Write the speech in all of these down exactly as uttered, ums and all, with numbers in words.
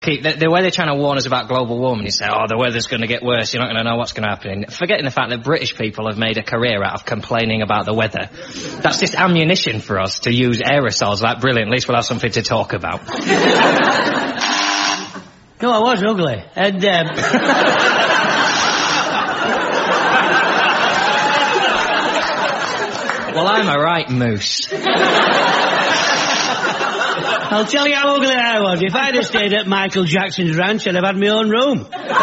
keep... The, the way they're trying to warn us about global warming is say, oh, the weather's going to get worse, you're not going to know what's going to happen. Forgetting the fact that British people have made a career out of complaining about the weather. That's just ammunition for us to use aerosols like brilliant. At least we'll have something to talk about. No, I was ugly. And, um... well, I'm a right moose. I'll tell you how ugly I was. If I'd have stayed at Michael Jackson's ranch, I'd have had my own room.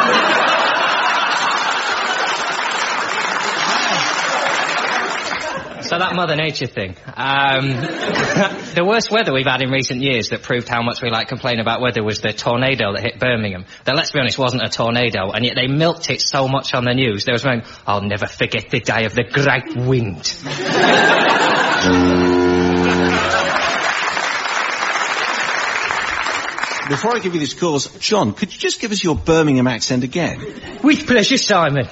So that Mother Nature thing. Um, the worst weather we've had in recent years that proved how much we like complain about weather was the tornado that hit Birmingham. That, let's be honest, wasn't a tornado, and yet they milked it so much on the news. There was going, I'll never forget the day of the great wind. Before I give you these calls, John, could you just give us your Birmingham accent again? With pleasure, Simon.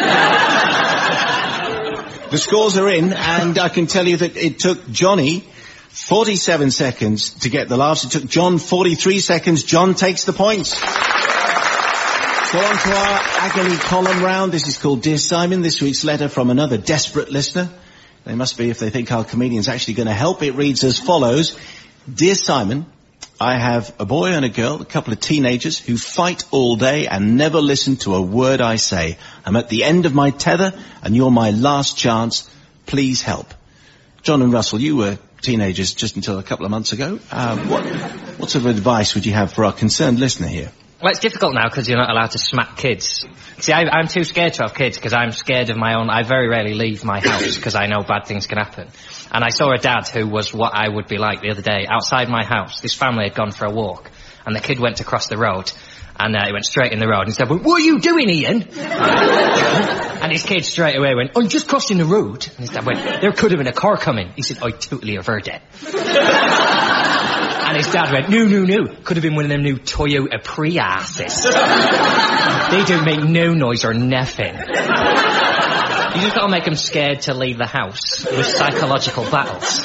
The scores are in, and I can tell you that it took Johnny forty-seven seconds to get the laughs. It took John forty-three seconds. John takes the points. So on to our agony column round. This is called Dear Simon, this week's letter from another desperate listener. They must be if they think our comedian's actually going to help. It reads as follows. Dear Simon, I have a boy and a girl, a couple of teenagers, who fight all day and never listen to a word I say. I'm at the end of my tether, and you're my last chance. Please help. John and Russell, you were teenagers just until a couple of months ago. Um, what, what sort of advice would you have for our concerned listener here? Well, it's difficult now because you're not allowed to smack kids. See, I, I'm too scared to have kids because I'm scared of my own... I very rarely leave my house because I know bad things can happen. And I saw a dad who was what I would be like the other day. Outside my house, this family had gone for a walk, and the kid went to cross the road, and uh, he went straight in the road and said, well, what are you doing, Ian? And his kid straight away went, I'm just crossing the road. And his dad went, there could have been a car coming. He said, I totally averred it. And his dad went, no, no, no. Could have been one of them new Toyota Priuses. They don't make no noise or nothing. You just got to make them scared to leave the house with psychological battles.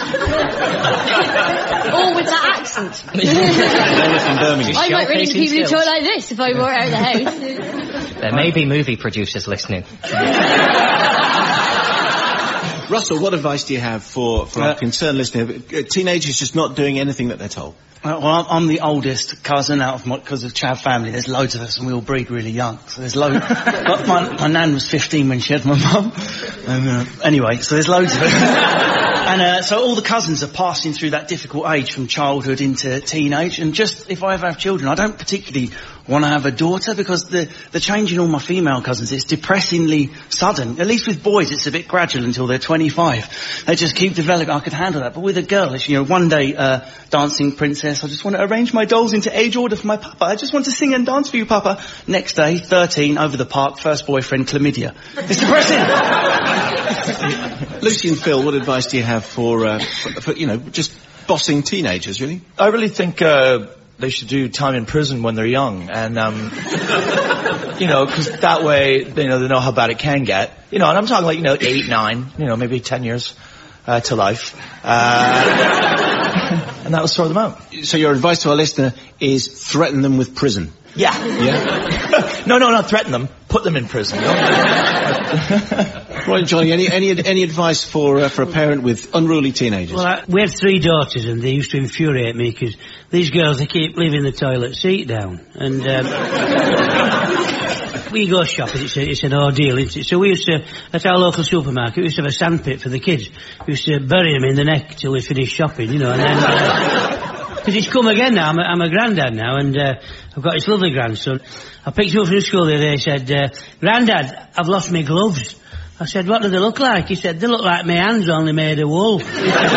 Or with that accent. I might run into people who talk like this if I walk out of the house. There may be movie producers listening. Russell, what advice do you have for, for uh, our concerned listener? Teenagers just not doing anything that they're told. Uh, well, I'm the oldest cousin out of my, because of Chav family. There's loads of us, and we all breed really young. So there's loads. But my, my nan was fifteen when she had my mum. And, uh, anyway, so there's loads of us. And uh, so all the cousins are passing through that difficult age from childhood into teenage. And just if I ever have children, I don't particularly want to have a daughter because the the change in all my female cousins, it's depressingly sudden. At least with boys, it's a bit gradual until they're twenty-five. They just keep developing. I could handle that. But with a girl, it's, you know, one day uh, dancing princess. I just want to arrange my dolls into age order for my papa. I just want to sing and dance for you, papa. Next day, thirteen, over the park, first boyfriend, chlamydia. It's depressing. Lucy and Phil, what advice do you have for, uh, for, for you know, just bossing teenagers, really? I really think uh, they should do time in prison when they're young, and um, you know, because that way, you know, they know how bad it can get. You know, and I'm talking like, you know, eight, nine, you know, maybe ten years uh, to life, uh, and that will sort them out. So your advice to our listener is threaten them with prison. Yeah. Yeah. no, no, not threaten them. Put them in prison. You know? Right, Johnny, any any any advice for uh, for a parent with unruly teenagers? Well, I, we had three daughters, and they used to infuriate me because these girls, they keep leaving the toilet seat down. And um, we go shopping, it's, a, it's an ordeal, isn't it? So we used to, at our local supermarket, we used to have a sandpit for the kids. We used to bury them in the neck till they finished shopping, you know, and then... Because uh, it's come again now, I'm a, I'm a granddad now, and uh, I've got this lovely grandson. I picked him up from school the other day, he said, uh, Grandad, I've lost my gloves. I said, what do they look like? He said, they look like my hands only made of wool. The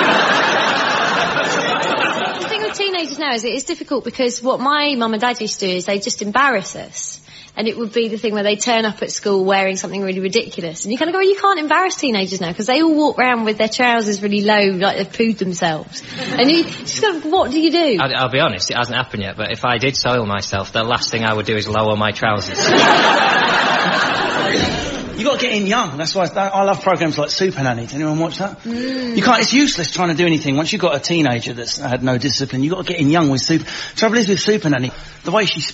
thing with teenagers now is it is difficult because what my mum and dad used to do is they just embarrass us. And it would be the thing where they turn up at school wearing something really ridiculous. And you kind of go, well, you can't embarrass teenagers now because they all walk around with their trousers really low, like they've pooed themselves. And you just go, what do you do? I'll, I'll be honest, it hasn't happened yet, but if I did soil myself, the last thing I would do is lower my trousers. You got to get in young. That's why I love programs like Super Nanny. Did anyone watch that? Mm. You can't. It's useless trying to do anything. Once you've got a teenager that's had no discipline, you got to get in young with Super. Trouble is with Super Nanny, the way she